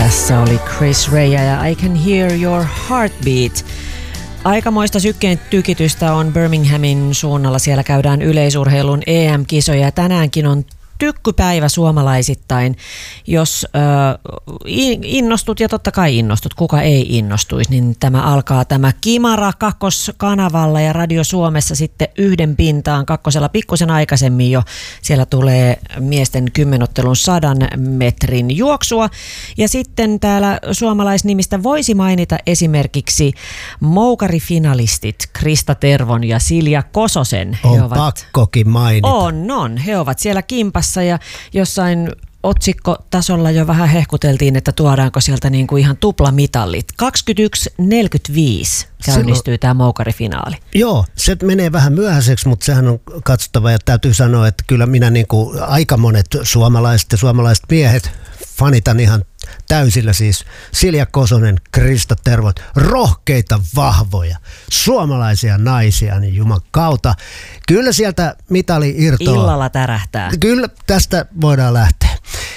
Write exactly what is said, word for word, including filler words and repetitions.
Tässä oli Chris Rea ja I Can Hear Your Heartbeat. Aikamoista sykkeen tykitystä on Birminghamin suunnalla. Siellä käydään yleisurheilun E M-kisoja ja tänäänkin on tykkypäivä suomalaisittain. Jos äh, innostut, ja totta kai innostut, kuka ei innostuisi, niin tämä alkaa tämä Kimara kakkoskanavalla ja Radio Suomessa sitten yhden pintaan kakkosella pikkusen aikaisemmin jo. Siellä tulee miesten kymmenottelun sadan metrin juoksua. Ja sitten täällä suomalaisnimistä voisi mainita esimerkiksi moukarifinalistit Krista Tervon ja Silja Kososen. On ovat, pakkokin mainita. On, on. He ovat siellä kimpassa. Ja jossain otsikkotasolla jo vähän hehkuteltiin, että tuodaanko sieltä niin kuin ihan tuplamitalit. kaksikymmentäyksi neljäkymmentäviisi käynnistyy tämä moukarifinaali. Joo, se menee vähän myöhäiseksi, mutta sehän on katsottava ja täytyy sanoa, että kyllä minä niin kuin aika monet suomalaiset ja suomalaiset miehet fanitan ihan täysillä siis. Silja Kosonen, Krista Tervot, rohkeita, vahvoja, suomalaisia naisia, niin juman kautta. Kyllä sieltä mitali irtoaa. Illalla tärähtää. Kyllä tästä voidaan lähteä.